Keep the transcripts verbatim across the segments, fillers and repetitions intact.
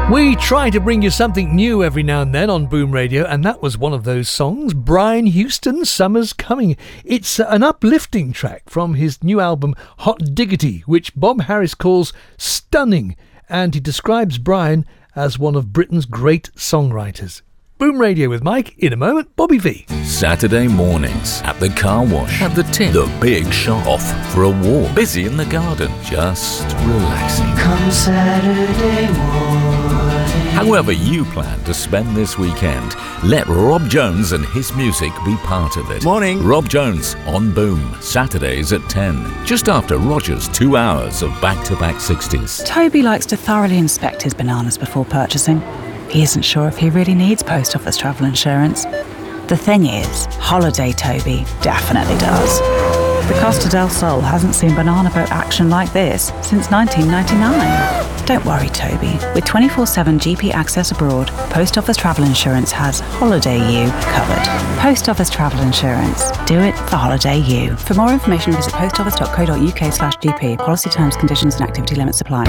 We try to bring you something new every now and then on Boom Radio, and that was one of those songs, Brian Houston, Summer's Coming. It's an uplifting track from his new album Hot Diggity, which Bob Harris calls stunning, and he describes Brian as one of Britain's great songwriters. Boom Radio with Mike. In a moment, Bobby V. Saturday mornings at the car wash, at the tin, the big shop, off for a walk, busy in the garden, just relaxing. Come Saturday morning. However you plan to spend this weekend, let Rob Jones and his music be part of it. Morning. Rob Jones on Boom, Saturdays at ten, just after Roger's two hours of back-to-back sixties. Toby likes to thoroughly inspect his bananas before purchasing. He isn't sure if he really needs post office travel insurance. The thing is, Holiday Toby definitely does. The Costa del Sol hasn't seen banana boat action like this since nineteen ninety-nine. Don't worry, Toby. With twenty-four seven G P access abroad, Post Office Travel Insurance has Holiday U covered. Post Office Travel Insurance. Do it for Holiday U. For more information, visit postoffice.co.uk slash GP. Policy terms, conditions and activity limits apply.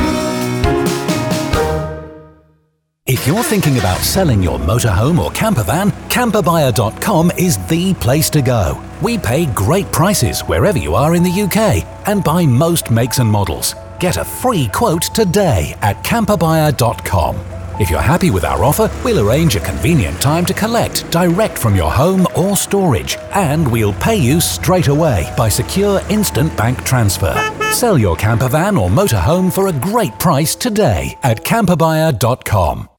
If you're thinking about selling your motorhome or camper van, camper buyer dot com is the place to go. We pay great prices wherever you are in the U K and buy most makes and models. Get a free quote today at camper buyer dot com. If you're happy with our offer, we'll arrange a convenient time to collect direct from your home or storage, and we'll pay you straight away by secure instant bank transfer. Sell your camper van or motorhome for a great price today at camper buyer dot com.